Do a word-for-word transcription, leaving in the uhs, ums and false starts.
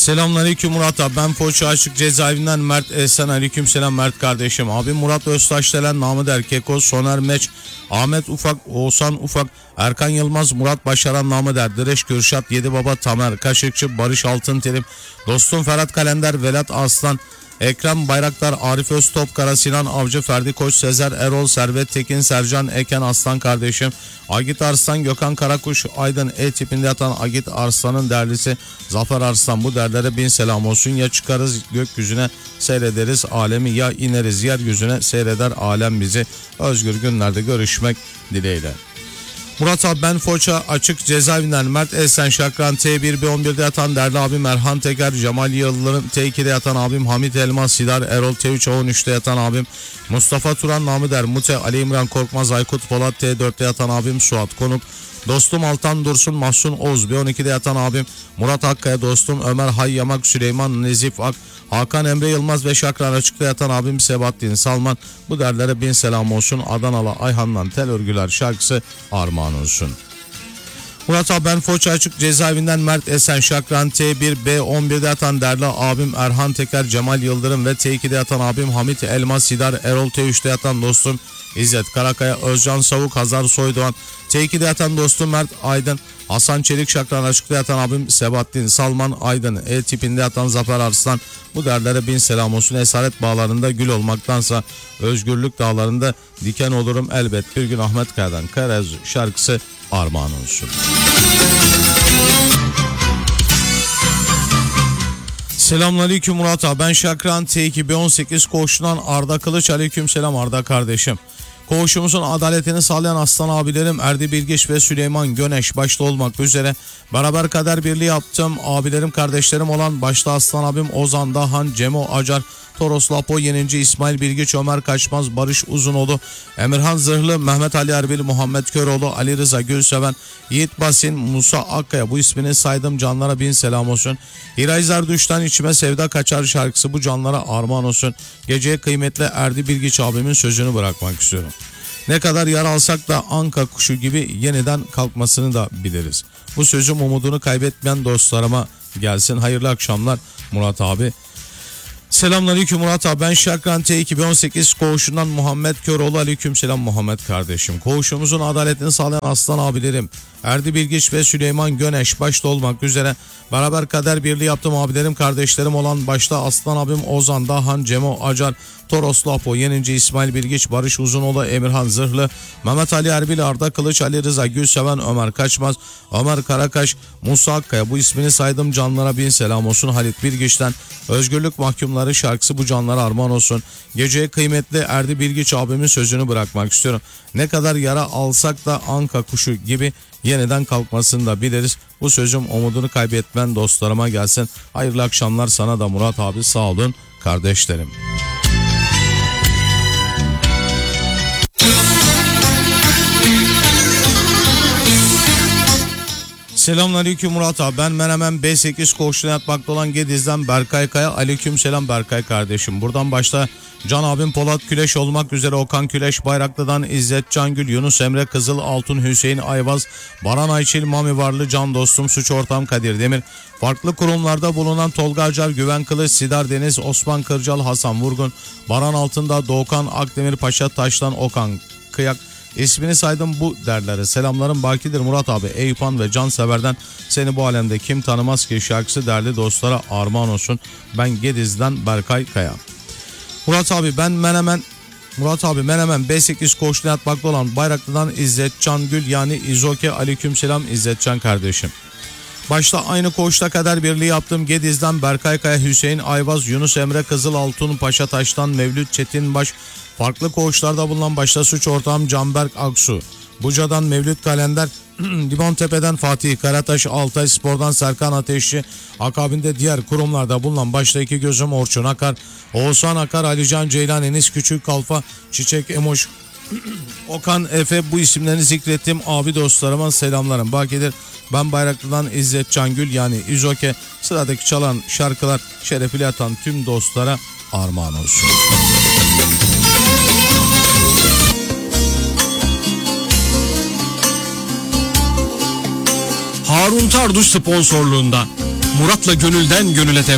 Selamünaleyküm Murat abi, ben Foça Açık Cezaevinden Mert Esen. Aleyküm selam Mert kardeşim. Abi Murat Öztaşdelen, Namı Der Keko, Soner Meç, Ahmet Ufak, Oğuzhan Ufak, Erkan Yılmaz, Murat Başaran, Namı Der Direş, Kürşat, Yedi Baba, Tamer Kaşıkçı, Barış Altınterim, dostum Ferhat Kalender, Velat Aslan, Ekrem Bayraktar, Arif Öztopkara, Sinan Avcı, Ferdi Koç, Sezer Erol, Servet Tekin, Sercan Eken Aslan kardeşim, Agit Arslan, Gökhan Karakuş, Aydın E tipinde yatan Agit Arslan'ın derlisi Zafer Arslan. Bu derlere bin selam olsun. Ya çıkarız gökyüzüne seyrederiz alemi, ya ineriz yeryüzüne seyreder alem bizi. Özgür günlerde görüşmek dileğiyle. Murat abi, ben Foça Açık Cezaevinden Mert Esen Şakran. T bir B on birde yatan derli abim Erhan Teker, Cemal Yıldırım. T ikide yatan abim Hamit Elmas, Sidar Erol. T üç on üçte yatan abim Mustafa Turan, Namı Der Mute, Ali İmran Korkmaz, Aykut Polat. T dörtte yatan abim Suat Konuk, dostum Altan Dursun, Mahsun Oğuz. B on ikide yatan abim Murat Akkaya, dostum Ömer Hayyamak, Süleyman Nezif Ak, Hakan Emre Yılmaz ve Şakran Açık'ta yatan abim Sebahattin Salman. Bu derlere bin selam olsun. Adanalı Ayhan'dan Tel Örgüler şarkısı armağan olsun. Murat abi, ben Foça Açık Cezaevinden Mert Esen Şakran. T bir B on birde yatan derli abim Erhan Teker, Cemal Yıldırım ve T ikide yatan abim Hamit Elmas, Sidar Erol. T üçte yatan dostum İzzet Karakaya, Özcan Savuk, Hazar Soydoğan. T ikide yatan dostum Mert Aydın, Hasan Çelik. Şakran Açık'ta yatan abim Sebahattin Salman, Aydın E tipinde yatan Zafer Arslan. Bu derlere bin selam olsun. Esaret bağlarında gül olmaktansa özgürlük dağlarında diken olurum elbet bir gün. Ahmet Kaya'dan Karez şarkısı armağan olsun. Selamünaleyküm Murat abi, ben Şakran. T iki B on sekiz koğuşundan Arda Kılıç. Aleyküm selam Arda kardeşim. Koğuşumuzun adaletini sağlayan aslan abilerim Erdi Bilgiç ve Süleyman Göneş başta olmak üzere beraber kader birliği yaptım. Abilerim kardeşlerim olan başta aslan abim Ozan Dahan, Cemo Acar, Toros Lapo Yenici, İsmail Bilgiç, Ömer Kaçmaz, Barış Uzunoğlu, Emirhan Zırhlı, Mehmet Ali Erbil, Muhammed Köroğlu, Ali Rıza Gülseven, Yiğit Basin, Musa Akkaya. Bu ismini saydım canlara bin selam olsun. Hiray Zerdüş'ten içime sevda kaçar şarkısı bu canlara armağan olsun. Geceye kıymetli Erdi Bilgiç abimin sözünü bırakmak istiyorum. Ne kadar yara alsak da anka kuşu gibi yeniden kalkmasını da biliriz. Bu sözüm umudunu kaybetmeyen dostlarıma gelsin. Hayırlı akşamlar Murat abi. Selamünaleyküm Murat abi, ben Şakran. T iki bin on sekiz koğuşundan Muhammed Köroğlu. Aleykümselam Muhammed kardeşim. Koğuşumuzun adaletini sağlayan aslan abilerim Erdi Bilgiç ve Süleyman Göneş başta olmak üzere beraber kader birliği yaptım. Abilerim kardeşlerim olan başta aslan abim Ozan Dahan, Cemo Acar, Toros Lapo Yenici, İsmail Bilgiç, Barış Uzunoğlu, Emirhan Zırhlı, Mehmet Ali Erbil, Arda Kılıç, Ali Rıza Gülseven, Ömer Kaçmaz, Ömer Karakaş, Musa Akkaya. Bu ismini saydım canlara bin selam olsun. Halit Bilgiç'ten Özgürlük Mahkumları şarkısı bu canlara armağan olsun. Geceye kıymetli Erdi Bilgiç abimin sözünü bırakmak istiyorum. Ne kadar yara alsak da anka kuşu gibi yeniden kalkmasını da biliriz. Bu sözüm umudunu kaybetmen dostlarıma gelsin. Hayırlı akşamlar sana da Murat abi, sağ olun kardeşlerim. Selamünaleyküm Murat abi, ben Menemen B sekiz koğuşuna yatmakta olan Gediz'den Berkay Kaya. Aleyküm selam Berkay kardeşim. Buradan başta Can abim Polat Küleş olmak üzere Okan Küleş, Bayraklı'dan İzzet Cangül, Yunus Emre Kızıl, Altun Hüseyin Ayvaz, Baran Ayçil, Mami Varlı, can dostum suç ortam Kadir Demir, farklı kurumlarda bulunan Tolga Acar, Güven Kılıç, Sidar Deniz, Osman Kırcal, Hasan Vurgun, Baran Altındağ, Doğukan Akdemir, Paşa Taş'tan Okan Kıyak. İsmini saydım bu derlere selamlarım bakidir Murat abi. Eyüphan ve Cansever'den Seni Bu Alemde Kim Tanımaz Ki şarkısı değerli dostlara armağan olsun. Ben Gediz'den Berkay Kaya. Murat abi, ben Menemen Murat abi Menemen B sekiz koğuşuna yatmakta olan Bayraklı'dan İzzet Can Gül yani İzoke. Aleykümselam İzzet Can kardeşim. Başta aynı koğuşta kader birliği yaptım. Gediz'den Berkay Kaya, Hüseyin Ayvaz, Yunus Emre Kızıl, Altun Paşa Taş'tan Mevlüt Çetinbaş, farklı koğuşlarda bulunan başta suç ortağım Canberk Aksu, Buca'dan Mevlüt Kalender, Limontepe'den Fatih Karataş, Altay Spor'dan Serkan Ateşçi, akabinde diğer kurumlarda bulunan başta iki gözüm Orçun Akar, Oğuzhan Akar, Alican Ceylan, Enis Küçük Kalfa, Çiçek Emoş, Okan Efe. Bu isimlerini zikrettim abi dostlarıma selamlarım bakidir. Ben Bayraklı'dan İzzet Cangül yani İzoke. Sıradaki çalan şarkılar şerefiyle atan tüm dostlara armağan olsun. Harun Tarduş sponsorluğunda Murat'la gönülden gönüle devam.